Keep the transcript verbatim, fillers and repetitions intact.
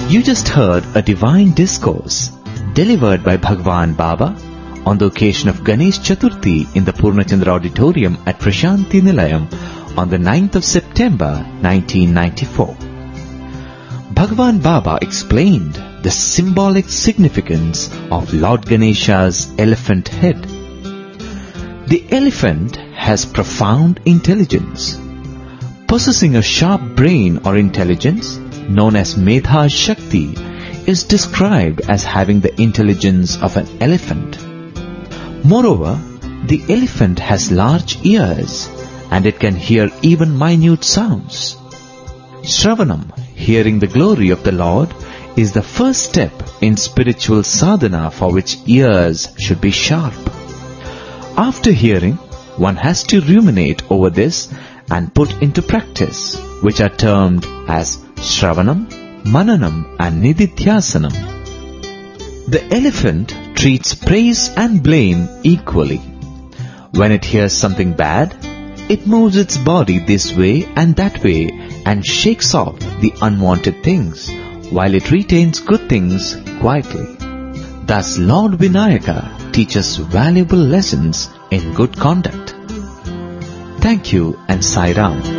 You just heard a divine discourse delivered by Bhagwan Baba on the occasion of Ganesh Chaturthi in the Purnachandra Auditorium at Prashanti Nilayam on the ninth of September nineteen ninety-four. Bhagwan Baba explained the symbolic significance of Lord Ganesha's elephant head. The elephant has profound intelligence. Possessing a sharp brain or intelligence, known as Medha Shakti, is described as having the intelligence of an elephant. Moreover, the elephant has large ears and it can hear even minute sounds. Shravanam, hearing the glory of the Lord, is the first step in spiritual sadhana for which ears should be sharp. After hearing, one has to ruminate over this and put into practice, which are termed as Shravanam, Mananam and Nididhyasanam. The elephant treats praise and blame equally. When it hears something bad, it moves its body this way and that way and shakes off the unwanted things, while it retains good things quietly. Thus Lord Vinayaka teaches valuable lessons in good conduct. Thank you and Sai Ram.